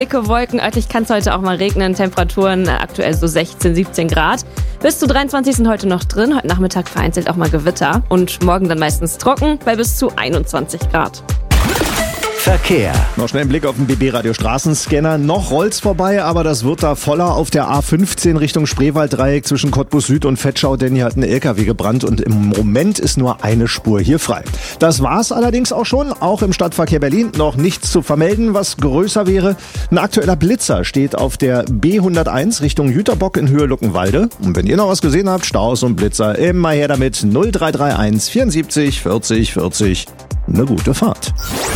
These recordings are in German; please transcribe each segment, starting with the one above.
Dicke Wolken, örtlich kann es heute auch mal regnen. Temperaturen aktuell so 16, 17 Grad. Bis zu 23 sind heute noch drin. Heute Nachmittag vereinzelt auch mal Gewitter. Und morgen dann meistens trocken bei bis zu 21 Grad. Verkehr. Noch schnell ein Blick auf den BB-Radio Straßenscanner. Noch rollt's vorbei, aber das wird da voller auf der A15 Richtung Spreewalddreieck zwischen Cottbus Süd und Vetschau, denn hier hat ein LKW gebrannt und im Moment ist nur eine Spur hier frei. Das war's allerdings auch schon. Auch im Stadtverkehr Berlin noch nichts zu vermelden, was größer wäre. Ein aktueller Blitzer steht auf der B101 Richtung Jüterbock in Höhe Luckenwalde. Und wenn ihr noch was gesehen habt, Staus und Blitzer, immer her damit. 0331 74 40 40. Eine gute Fahrt.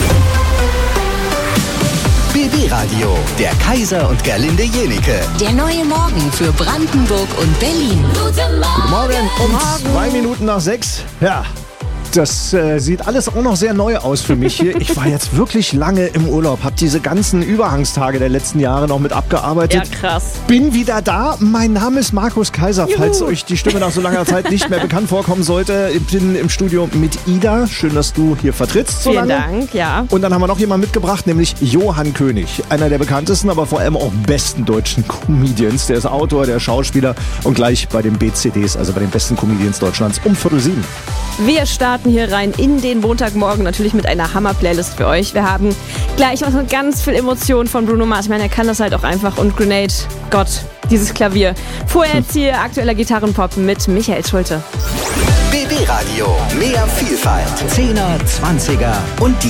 BB Radio, der Kaiser und Gerlinde Jenike. Der neue Morgen für Brandenburg und Berlin. Guten Morgen, um 2 Minuten nach 6. Ja, das sieht alles auch noch sehr neu aus für mich hier. Ich war jetzt wirklich lange im Urlaub, habe diese ganzen Übergangstage der letzten Jahre noch mit abgearbeitet. Ja, krass. Bin wieder da. Mein Name ist Markus Kaiser, falls euch die Stimme nach so langer Zeit nicht mehr bekannt vorkommen sollte. Ich bin im Studio mit Ida. Schön, dass du hier vertrittst so Vielen lange. Dank, ja. Und dann haben wir noch jemanden mitgebracht, nämlich Johann König. Einer der bekanntesten, aber vor allem auch besten deutschen Comedians. Der ist Autor, der Schauspieler und gleich bei den BCDs, also bei den besten Comedians Deutschlands, um 6:45. Wir starten hier rein in den Montagmorgen, natürlich mit einer Hammer-Playlist für euch. Wir haben gleich was mit ganz viel Emotionen von Bruno Mars. Ich meine, er kann das halt auch einfach. Und Grenade, Gott, dieses Klavier. Vorher jetzt hier aktueller Gitarrenpop mit Michael Schulte. BB Radio, mehr Vielfalt. 10er, 20er und